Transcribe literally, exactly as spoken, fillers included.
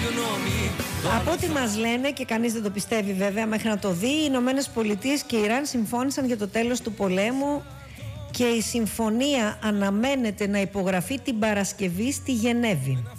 Από ό,τι μας λένε, και κανείς δεν το πιστεύει βέβαια μέχρι να το δει, οι Ηνωμένες Πολιτείες και η Ιράν συμφώνησαν για το τέλος του πολέμου και η συμφωνία αναμένεται να υπογραφεί την Παρασκευή στη Γενέβη.